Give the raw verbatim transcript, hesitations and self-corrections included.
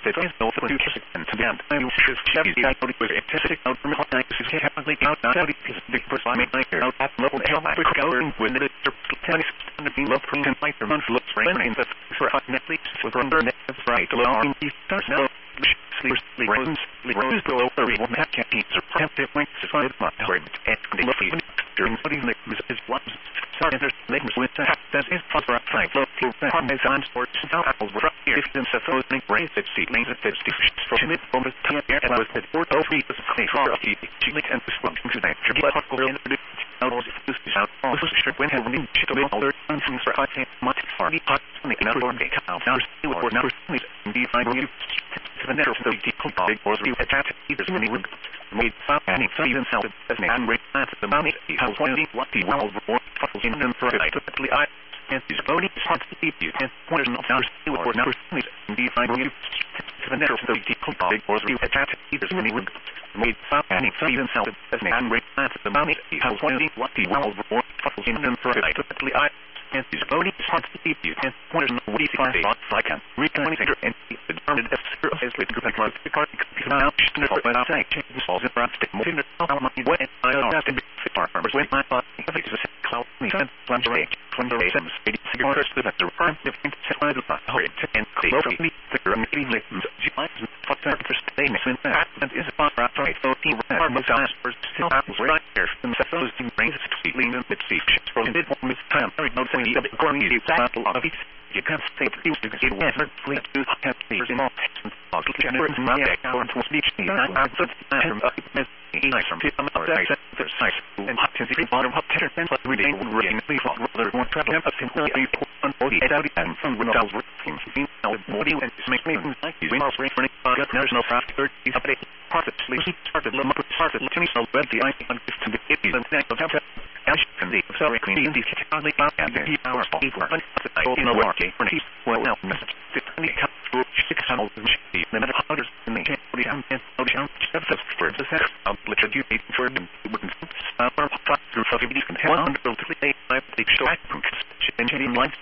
the place no for you kiss and to them I will just chevy I go to it testing out from hot night is technically out now the big person I make like out at level hell I would go in with the tennis and the love from and like the month looks raining that's for hot Netflix with under net right along the stars now sleeps the rose the rose below every one that can't eat or protective links to find my word and the lovely during putting the is one sorry there's legs with that that is for a fight look to the harness on sports now apples were up here if them supposing raise it seedlings at fifty from mid from the ten air and was the fourth of the state for a few chili and the swamp to that get hot go in the outdoors this is out all this shirt when having shit of all their functions for hot much party hot on the outdoor day now now see what now indeed I will to the next thirty big was you attach either many would made five and even himself as man rate at the money how twenty what the walls were in them for I totally I and his body is hard to keep you and one is not ours you or never indeed I will you to the next thirty big was you attach either many would made five and even himself as man rate at the money how twenty what the walls were in them for I totally I and his body is hard to keep you and one is not what you find I can return it and the determined as with the card the card now when I say change falls in front stick more in the how much when I have to be farmers when my body is a cloud me and plunge away from the race and speedy cigarettes the vector farm different size of hurry and close me the remaining limbs she finds what the stay in that and is a far right so he farmers eyes first still apples right there from those things brings it lean and bit see from it one with time very no say the corny you that a lot of it you can't say that you can see whether fleet to have these in all and generate my account to speech me I have the term of this nice from people are that there's nice and hot to the bottom hot tenor and what we did really for rather one travel up simply on body out and from when I was working now body and make me like you are spring for there's no fast third is update part of sleep started let me start let me so read the I think to the it is next of Ash can be sorry clean these only and the hours of work I don't know what for he well now fifty cup six hundred the minute hundreds in the body and no chance that's for the set of literature you need for them wouldn't stop or through so you can have one hundred three eight five six so I can change in life